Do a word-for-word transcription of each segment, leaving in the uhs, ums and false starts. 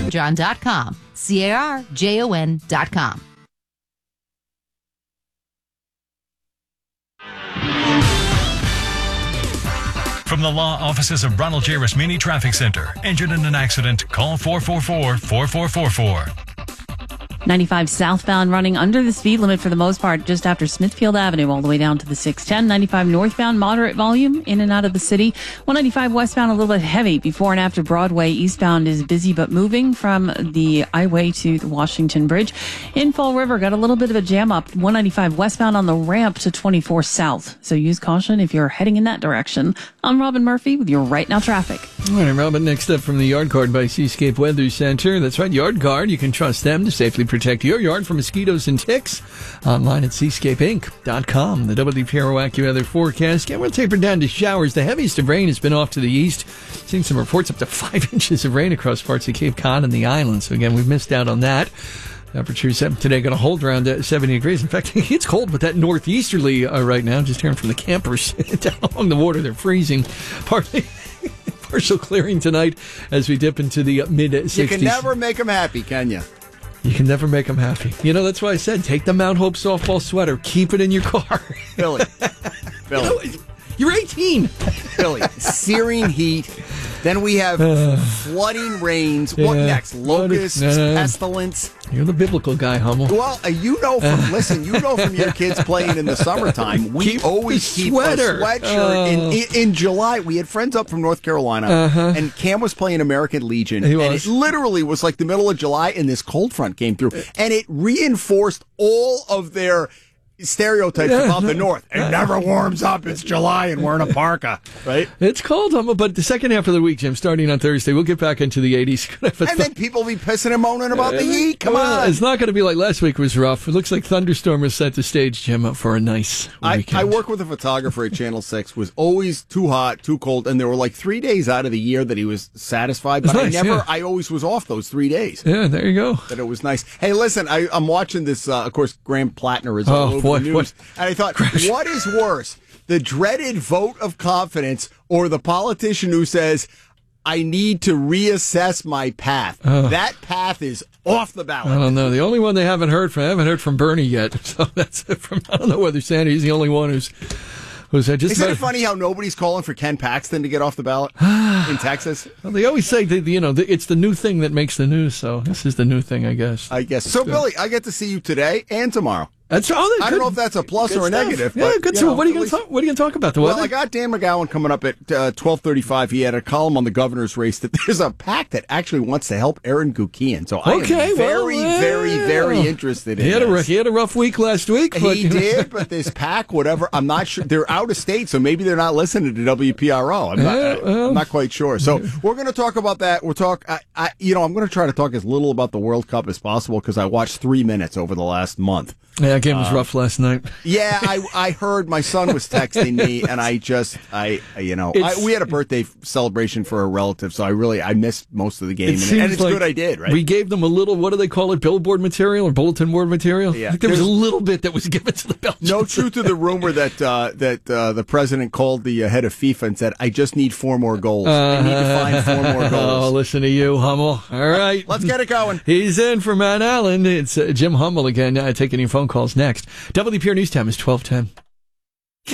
carjon dot com. C A R J O N dot com. From the law offices of Ronald J. Rasmini Traffic Center. Injured in an accident? Call four four four, four four four four. ninety-five southbound running under the speed limit for the most part just after Smithfield Avenue all the way down to the six ten. ninety-five northbound moderate volume in and out of the city. one ninety-five westbound a little bit heavy before and after Broadway. Eastbound is busy but moving from the I-Way to the Washington Bridge. In Fall River, got a little bit of a jam up. one ninety-five westbound on the ramp to twenty-four south. So use caution if you're heading in that direction. I'm Robin Murphy with your Right Now traffic. All right, Robin, next up from the Yard Guard by Seascape Weather Center. That's right, Yard Guard. You can trust them to safely protect your yard from mosquitoes and ticks. Online at seascape inc dot com. The W P R O AccuWeather forecast. Yeah, we'll taper down to showers. The heaviest of rain has been off to the east. Seeing some reports up to five inches of rain across parts of Cape Cod and the islands. So again, we've missed out on that. Temperatures today going to hold around seventy degrees. In fact, it's cold with that northeasterly uh, right now. Just hearing from the campers down along the water. They're freezing. Partly partial clearing tonight as we dip into the mid sixties. You can never make them happy, can you? You can never make them happy. You know, that's why I said take the Mount Hope softball sweater. Keep it in your car. Billy. Billy. You know, you're eighteen. Billy. Searing heat. Then we have uh, flooding rains. What yeah. next? Locusts, no, no, no. pestilence. You're the biblical guy, Hummel. Well, uh, you know from listen, you know from your kids playing in the summertime. We keep always keep sweater. a sweatshirt. Oh. In, in, in July, we had friends up from North Carolina, uh-huh. and Cam was playing American Legion, he and was. it literally was like the middle of July, and this cold front came through, and it reinforced all of their stereotypes yeah, about no, the North. It uh, never warms up. It's July and we're in a parka, right? It's cold, Hummel, but the second half of the week, Jim, starting on Thursday, we'll get back into the eighties. And then people will be pissing and moaning about the heat. Come well, on. It's not going to be like last week was rough. It looks like thunderstorm has set the stage, Jim, up for a nice weekend. I, I work with a photographer at Channel six, was always too hot, too cold, and there were like three days out of the year that he was satisfied, but nice, I never, yeah. I always was off those three days. Yeah, there you go. That it was nice. Hey, listen, I, I'm watching this, uh, of course, Graham Plattner is Oh, all over boy, the news, what- and I thought, what is worse, the dreaded vote of confidence or the politician who says, I need to reassess my path? Oh. That path is off the ballot. I don't know. The only one they haven't heard from, I haven't heard from Bernie yet. So that's it from, I don't know whether Sanders, he's the only one who's, who's uh, just Isn't about, it funny how nobody's calling for Ken Paxton to get off the ballot in Texas? Well, they always say that, you know, it's the new thing that makes the news. So this is the new thing, I guess. I guess. So, Good. Billy, I get to see you today and tomorrow. That's all. I don't know if that's a plus or a stuff. negative. Yeah, but, good. you So know, what are you at going least- to talk? What are you going to talk about? The Well, weather? I got Dan McGowan coming up at uh, twelve thirty-five. He had a column on the governor's race that there's a PAC that actually wants to help Aaron Gukian. So I Okay, am very, well, yeah. very, very interested in He had a this. he had a rough week last week. But, He did, but this PAC, whatever, I'm not sure. They're out of state, so maybe they're not listening to W P R O. I'm not, Yeah, well, I'm not quite sure. So we're going to talk about that. We'll talk, I, I, you know, I'm going to try to talk as little about the World Cup as possible because I watched three minutes over the last month. Yeah, that game was uh, rough last night. Yeah, I I heard my son was texting me, and I just I you know I, we had a birthday celebration for a relative, so I really I missed most of the game, It and, and it's like good I did. Right? We gave them a little. What do they call it? Billboard material or bulletin board material? Yeah, I think there was a There's- little bit that was given to the Belgians. No truth to the rumor that uh, that uh, the president called the uh, head of FIFA and said, "I just need four more goals. I need to find four more Oh, goals." listen to you, Hummel. All right, Let's get it going. He's in for Matt Allen. It's uh, Jim Hummel again. Uh, taking your phone calls next. W P R News Time is twelve ten. Can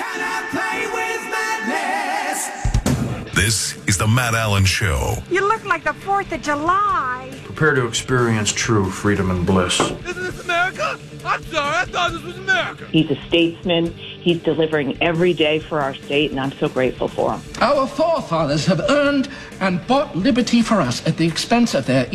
I play with madness? This is the Matt Allen Show. You look like the fourth of July. Prepare to experience true freedom and bliss. Isn't this America? I'm sorry, I thought this was America. He's a statesman. He's delivering every day for our state, and I'm so grateful for him. Our forefathers have earned and bought liberty for us at the expense of their